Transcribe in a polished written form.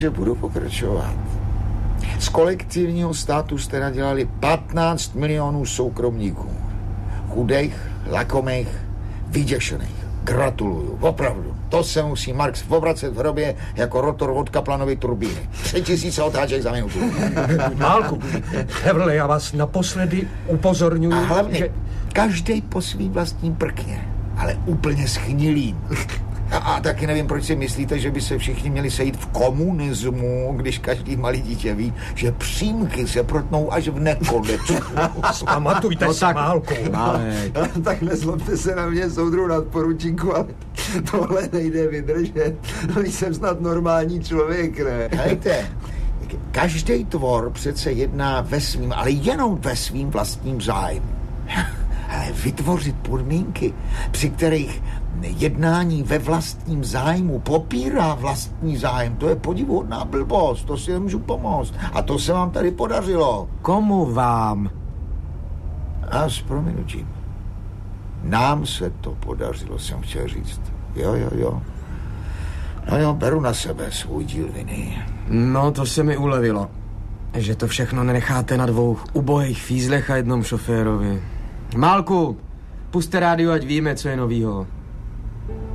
že budu pokračovat. Z kolektivního státu jste nadělali 15 milionů soukromníků. Chudých, lakomých, vyděšených. Gratuluju, opravdu. To se musí Marx obracet v hrobě jako rotor od Kaplanovy turbíny. 3000 otáček za minutu. Málku, Hevrle, já vás naposledy upozorňuji, A hlavně, že... každej po svým vlastním prkně, ale úplně schnilým. A taky nevím, proč si myslíte, že by se všichni měli sejít v komunismu, když každý malý dítě ví, že přímky se protnou až v nekonečnu. Pamatujte se, Málku. Tak nezlobte se na mě, soudruh nadporučíku, ale tohle nejde vydržet. Jsem snad normální člověk, ne? Hejte, každý tvor přece jedná ve svým, ale jenom ve svým vlastním zájmu. Ale vytvořit podmínky, při kterých jednání ve vlastním zájmu popírá vlastní zájem, to je podivuhodná blbost, to si nemůžu pomoct. A to se vám tady podařilo. Komu vám? A s prominutím. Nám se to podařilo, jsem chtěl říct. Jo. No jo, beru na sebe svůj díl viny. No, to se mi ulevilo. Že to všechno nenecháte na 2 ubohých fízlech a jednom šoférovi. Málku, puste rádio, ať víme, co je novýho.